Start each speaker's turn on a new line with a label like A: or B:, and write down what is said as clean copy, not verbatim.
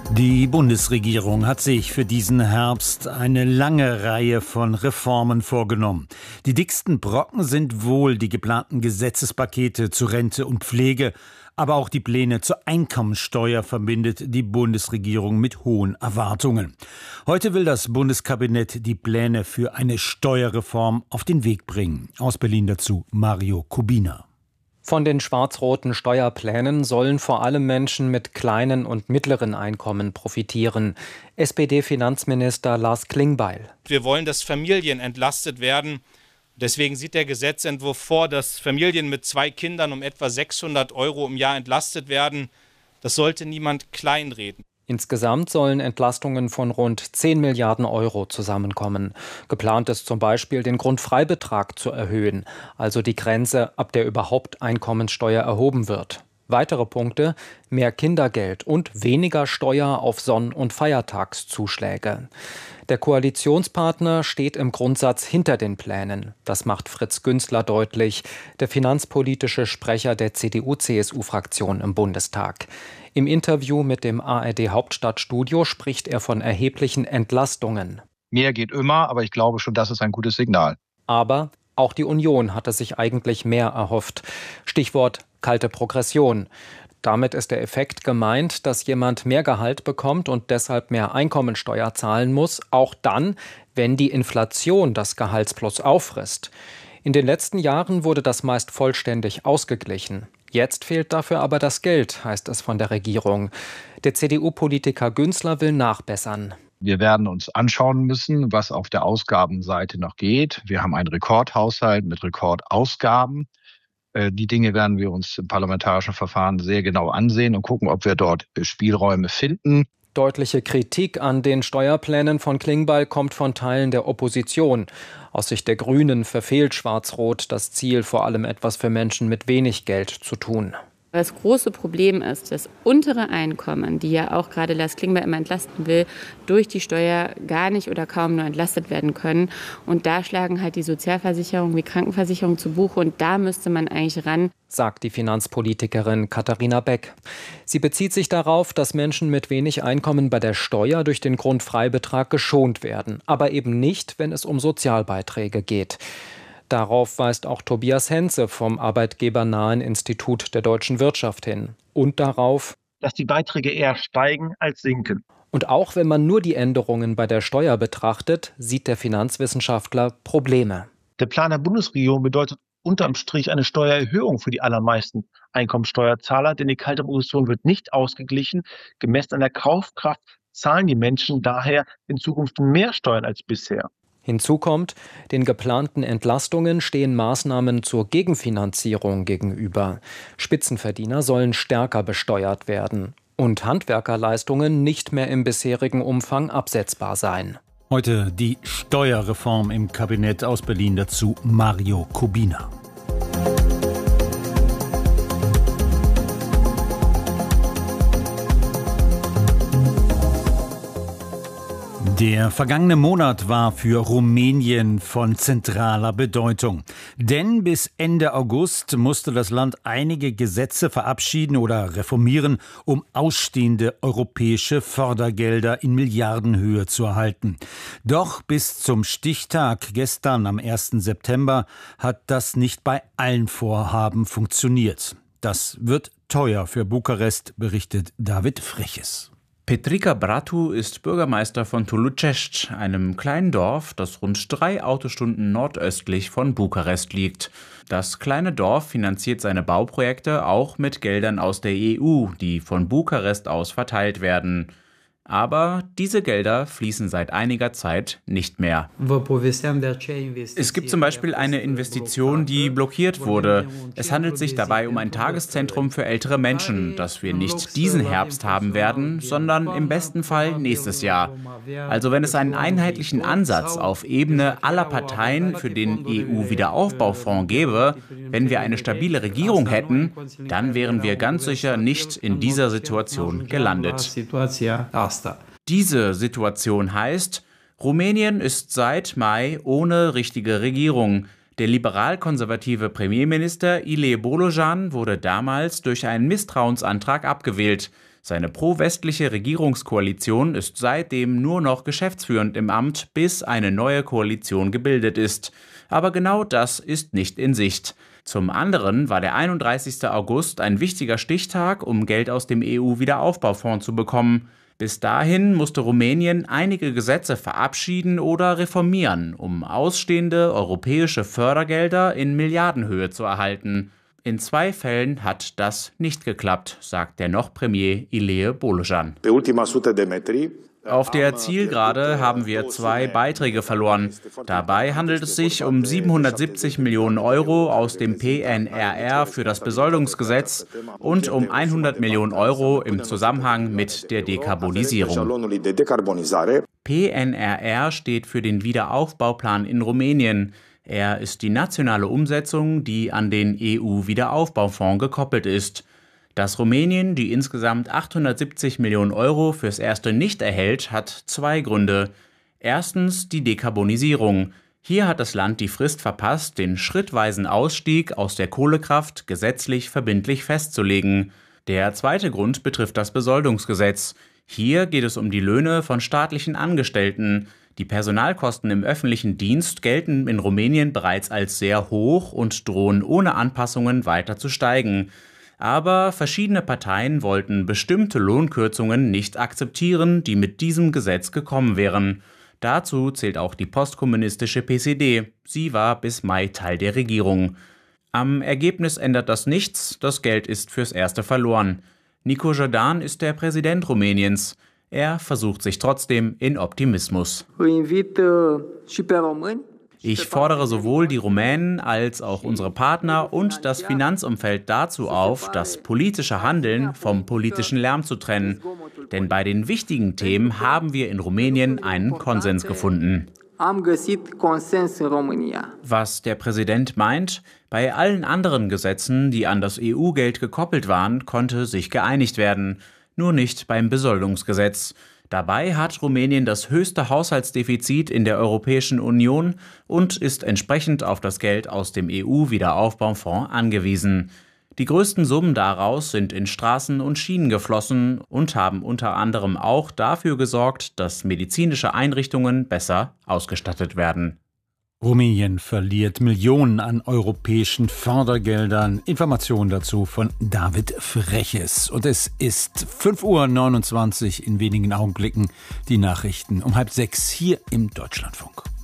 A: Die Bundesregierung hat sich für diesen Herbst eine lange Reihe von Reformen vorgenommen. Die dicksten Brocken sind wohl die geplanten Gesetzespakete zu Rente und Pflege, aber auch die Pläne zur Einkommensteuer verbindet die Bundesregierung mit hohen Erwartungen. Heute will das Bundeskabinett die Pläne für eine Steuerreform auf den Weg bringen. Aus Berlin dazu Mario Kubina.
B: Von den schwarz-roten Steuerplänen sollen vor allem Menschen mit kleinen und mittleren Einkommen profitieren. SPD-Finanzminister Lars Klingbeil.
C: Wir wollen, dass Familien entlastet werden. Deswegen sieht der Gesetzentwurf vor, dass Familien mit 2 Kindern um etwa 600 € im Jahr entlastet werden. Das sollte niemand kleinreden.
B: Insgesamt sollen Entlastungen von rund 10 Milliarden € zusammenkommen. Geplant ist zum Beispiel, den Grundfreibetrag zu erhöhen, also die Grenze, ab der überhaupt Einkommensteuer erhoben wird. Weitere Punkte: mehr Kindergeld und weniger Steuer auf Sonn- und Feiertagszuschläge. Der Koalitionspartner steht im Grundsatz hinter den Plänen. Das macht Fritz Günzler deutlich, der finanzpolitische Sprecher der CDU-CSU-Fraktion im Bundestag. Im Interview mit dem ARD-Hauptstadtstudio spricht er von erheblichen Entlastungen.
D: Mehr geht immer, aber ich glaube schon, das ist ein gutes Signal.
B: Aber auch die Union hatte sich eigentlich mehr erhofft. Stichwort kalte Progression. Damit ist der Effekt gemeint, dass jemand mehr Gehalt bekommt und deshalb mehr Einkommensteuer zahlen muss, auch dann, wenn die Inflation das Gehaltsplus auffrisst. In den letzten Jahren wurde das meist vollständig ausgeglichen. Jetzt fehlt dafür aber das Geld, heißt es von der Regierung. Der CDU-Politiker Günzler will nachbessern.
D: Wir werden uns anschauen müssen, was auf der Ausgabenseite noch geht. Wir haben einen Rekordhaushalt mit Rekordausgaben. Die Dinge werden wir uns im parlamentarischen Verfahren sehr genau ansehen und gucken, ob wir dort Spielräume finden.
B: Deutliche Kritik an den Steuerplänen von Klingbeil kommt von Teilen der Opposition. Aus Sicht der Grünen verfehlt Schwarz-Rot das Ziel, vor allem etwas für Menschen mit wenig Geld zu tun.
E: Das große Problem ist, dass untere Einkommen, die ja auch gerade Lars Klingbeil immer entlasten will, durch die Steuer gar nicht oder kaum nur entlastet werden können. Und da schlagen halt die Sozialversicherungen wie Krankenversicherung zu Buche und da müsste man eigentlich ran,
B: sagt die Finanzpolitikerin Katharina Beck. Sie bezieht sich darauf, dass Menschen mit wenig Einkommen bei der Steuer durch den Grundfreibetrag geschont werden, aber eben nicht, wenn es um Sozialbeiträge geht. Darauf weist auch Tobias Henze vom arbeitgebernahen Institut der deutschen Wirtschaft hin. Und darauf,
F: dass die Beiträge eher steigen als sinken.
B: Und auch wenn man nur die Änderungen bei der Steuer betrachtet, sieht der Finanzwissenschaftler Probleme.
F: Der Plan der Bundesregierung bedeutet unterm Strich eine Steuererhöhung für die allermeisten Einkommensteuerzahler, denn die kalte Progression wird nicht ausgeglichen. Gemessen an der Kaufkraft zahlen die Menschen daher in Zukunft mehr Steuern als bisher.
B: Hinzu kommt, den geplanten Entlastungen stehen Maßnahmen zur Gegenfinanzierung gegenüber. Spitzenverdiener sollen stärker besteuert werden und Handwerkerleistungen nicht mehr im bisherigen Umfang absetzbar sein.
A: Heute die Steuerreform im Kabinett. Aus Berlin dazu Mario Kubina. Der vergangene Monat war für Rumänien von zentraler Bedeutung. Denn bis Ende August musste das Land einige Gesetze verabschieden oder reformieren, um ausstehende europäische Fördergelder in Milliardenhöhe zu erhalten. Doch bis zum Stichtag gestern am 1. September hat das nicht bei allen Vorhaben funktioniert. Das wird teuer für Bukarest, berichtet David Freches.
G: Petrica Bratu ist Bürgermeister von Tulucești, einem kleinen Dorf, das rund 3 Autostunden nordöstlich von Bukarest liegt. Das kleine Dorf finanziert seine Bauprojekte auch mit Geldern aus der EU, die von Bukarest aus verteilt werden. Aber diese Gelder fließen seit einiger Zeit nicht mehr. Es gibt zum Beispiel eine Investition, die blockiert wurde. Es handelt sich dabei um ein Tageszentrum für ältere Menschen, das wir nicht diesen Herbst haben werden, sondern im besten Fall nächstes Jahr. Also wenn es einen einheitlichen Ansatz auf Ebene aller Parteien für den EU-Wiederaufbaufonds gäbe, wenn wir eine stabile Regierung hätten, dann wären wir ganz sicher nicht in dieser Situation gelandet. Diese Situation heißt, Rumänien ist seit Mai ohne richtige Regierung. Der liberal-konservative Premierminister Ile Bolojan wurde damals durch einen Misstrauensantrag abgewählt. Seine pro-westliche Regierungskoalition ist seitdem nur noch geschäftsführend im Amt, bis eine neue Koalition gebildet ist. Aber genau das ist nicht in Sicht. Zum anderen war der 31. August ein wichtiger Stichtag, um Geld aus dem EU-Wiederaufbaufonds zu bekommen. Bis dahin musste Rumänien einige Gesetze verabschieden oder reformieren, um ausstehende europäische Fördergelder in Milliardenhöhe zu erhalten. In 2 Fällen hat das nicht geklappt, sagt der noch Premier Ilie Bolojan. Auf der Zielgerade haben wir 2 Beiträge verloren. Dabei handelt es sich um 770 Millionen Euro aus dem PNRR für das Besoldungsgesetz und um 100 Millionen Euro im Zusammenhang mit der Dekarbonisierung. PNRR steht für den Wiederaufbauplan in Rumänien. Er ist die nationale Umsetzung, die an den EU-Wiederaufbaufonds gekoppelt ist. Dass Rumänien die insgesamt 870 Millionen Euro fürs Erste nicht erhält, hat 2 Gründe. Erstens die Dekarbonisierung. Hier hat das Land die Frist verpasst, den schrittweisen Ausstieg aus der Kohlekraft gesetzlich verbindlich festzulegen. Der zweite Grund betrifft das Besoldungsgesetz. Hier geht es um die Löhne von staatlichen Angestellten. Die Personalkosten im öffentlichen Dienst gelten in Rumänien bereits als sehr hoch und drohen ohne Anpassungen weiter zu steigen. Aber verschiedene Parteien wollten bestimmte Lohnkürzungen nicht akzeptieren, die mit diesem Gesetz gekommen wären. Dazu zählt auch die postkommunistische PSD. Sie war bis Mai Teil der Regierung. Am Ergebnis ändert das nichts, das Geld ist fürs Erste verloren. Nicu Jordan ist der Präsident Rumäniens. Er versucht sich trotzdem in Optimismus. Ich fordere sowohl die Rumänen als auch unsere Partner und das Finanzumfeld dazu auf, das politische Handeln vom politischen Lärm zu trennen. Denn bei den wichtigen Themen haben wir in Rumänien einen Konsens gefunden. Was der Präsident meint, bei allen anderen Gesetzen, die an das EU-Geld gekoppelt waren, konnte sich geeinigt werden. Nur nicht beim Besoldungsgesetz. Dabei hat Rumänien das höchste Haushaltsdefizit in der Europäischen Union und ist entsprechend auf das Geld aus dem EU-Wiederaufbaufonds angewiesen. Die größten Summen daraus sind in Straßen und Schienen geflossen und haben unter anderem auch dafür gesorgt, dass medizinische Einrichtungen besser ausgestattet werden.
A: Rumänien verliert Millionen an europäischen Fördergeldern. Informationen dazu von David Freches. Und es ist 5:29 Uhr, in wenigen Augenblicken die Nachrichten um 5:30 hier im Deutschlandfunk.